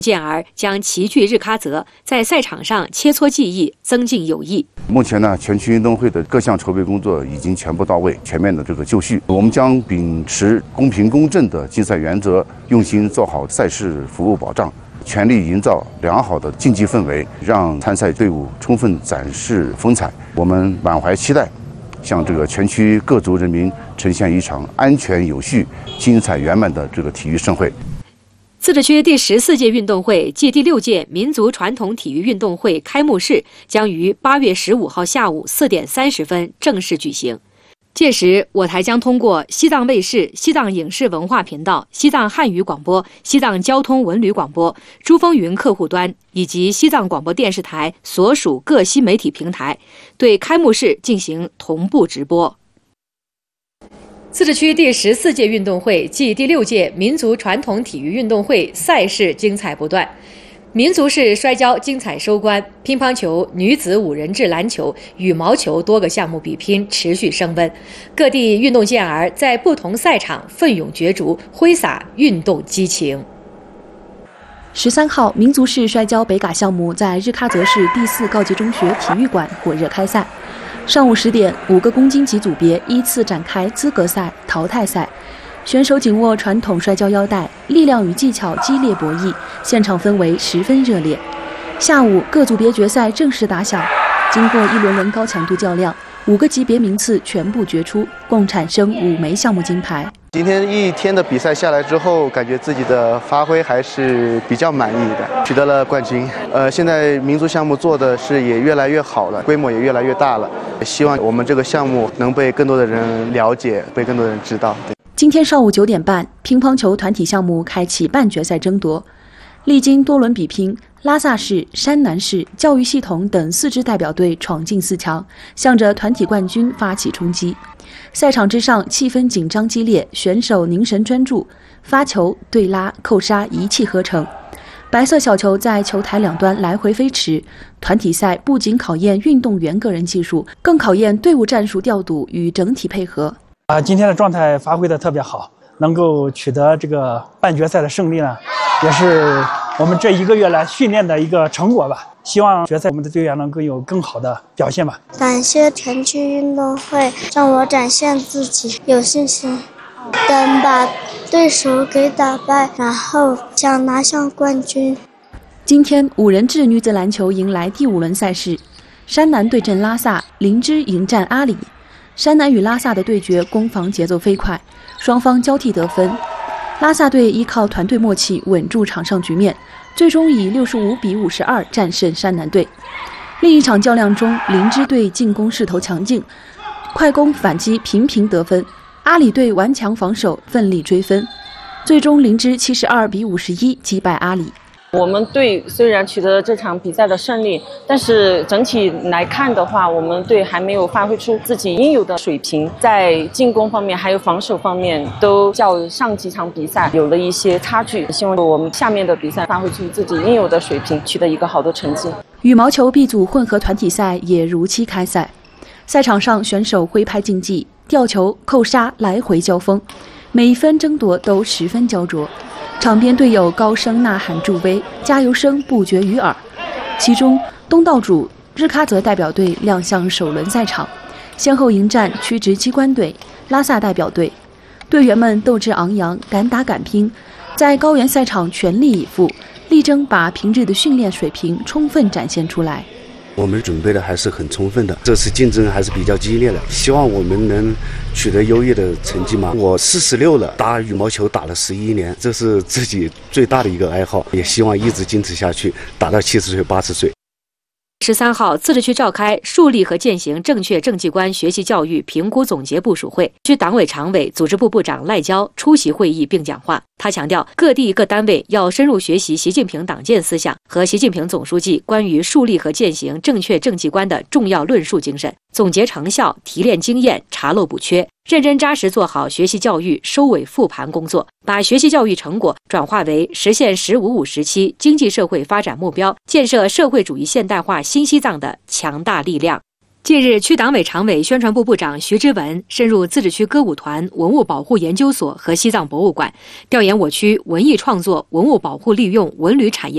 进而将齐聚日喀则，在赛场上切磋技艺，增进友谊。 目前呢，全区运动会的各项筹备工作已经全部到位，全面的就绪。我们将秉持公平公正的竞赛原则，用心做好赛事服务保障，全力营造良好的竞技氛围，让参赛队伍充分展示风采。我们满怀期待，向全区各族人民呈现一场安全有序、精彩圆满的体育盛会。 自治区第14届运动会暨第6届民族传统体育运动会开幕式将于8月15号下午4点30分正式举行。届时，我台将通过西藏卫视、西藏影视文化频道、西藏汉语广播、西藏交通文旅广播、珠峰云客户端以及西藏广播电视台所属各新媒体平台，对开幕式进行同步直播。自治区第14届运动会暨第6届民族传统体育运动会赛事精彩不断，民族式摔跤精彩收官，乒乓球、女子5人制篮球、羽毛球多个项目比拼持续升温，各地运动健儿在不同赛场奋勇角逐，挥洒运动激情。 13号，民族式摔跤北嘎项目在日喀则市第4高级中学体育馆火热开赛。上午10点，5个公斤级组别依次展开资格赛、淘汰赛，选手紧握传统摔跤腰带，力量与技巧激烈博弈，现场氛围十分热烈。下午，各组别决赛正式打响，经过一轮轮高强度较量，5个级别名次全部决出，共产生5枚项目金牌。 今天一天的比赛下来之后，感觉自己的发挥还是比较满意的，取得了冠军。现在民族项目做的是也越来越好了，规模也越来越大了。希望我们这个项目能被更多的人了解，被更多人知道。 今天上午9点半，乒乓球团体项目开启半决赛争夺，历经多轮比拼，拉萨市、山南市、教育系统等4支代表队闯进4强，向着团体冠军发起冲击。赛场之上气氛紧张激烈，选手凝神专注，发球、对拉、扣杀一气呵成。白色小球在球台两端来回飞驰。团体赛不仅考验运动员个人技术，更考验队伍战术调度与整体配合。 今天的状态发挥的特别好，能够取得这个半决赛的胜利呢，也是我们这1个月来训练的一个成果吧。希望决赛我们的队员能够有更好的表现吧。 感谢全区运动会，让我展现自己，有信心，等把对手给打败，然后想拿下冠军。 今天5人制女子篮球迎来第5轮赛事，山南对阵拉萨，林芝迎战阿里。山南与拉萨的对决攻防节奏飞快，双方交替得分。拉萨队依靠团队默契稳住场上局面，最终以65比52战胜山南队。另一场较量中，林芝队进攻势头强劲，快攻反击频频得分，阿里队顽强防守奋力追分，最终林芝72比51击败阿里。 我们队虽然取得了这场比赛的胜利，但是整体来看的话，我们队还没有发挥出自己应有的水平，在进攻方面还有防守方面都较上几场比赛有了一些差距。希望我们下面的比赛发挥出自己应有的水平，取得一个好的成绩。 羽毛球 B 组混合团体赛也如期开赛，赛场上选手挥拍竞技、吊球、扣杀来回交锋，每一分争夺都十分焦灼。场边队友高声呐喊助威，加油声不绝于耳。其中，东道主日喀则代表队亮相首轮赛场，先后迎战区直机关队、拉萨代表队。队员们斗志昂扬，敢打敢拼，在高原赛场全力以赴，力争把平日的训练水平充分展现出来。 我们准备的还是很充分的，这次竞争还是比较激烈的，希望我们能取得优异的成绩嘛。我46了，打羽毛球打了11年，这是自己最大的一个爱好，也希望一直坚持下去，打到70岁、80岁。 13号，自治区召开树立和践行正确政绩观学习教育评估总结部署会，区党委常委、组织部部长赖娇出席会议并讲话。他强调，各地各单位要深入学习习近平党建思想和习近平总书记关于树立和践行正确政绩观的重要论述精神，总结成效，提炼经验，查漏补缺，认真扎实做好学习教育收尾复盘工作，把学习教育成果转化为实现“15+5”时期经济社会发展目标、建设社会主义现代化新西藏的强大力量。近日，区党委常委、宣传部部长徐之文深入自治区歌舞团文物保护研究所和西藏博物馆，调研我区文艺创作、文物保护利用、文旅产业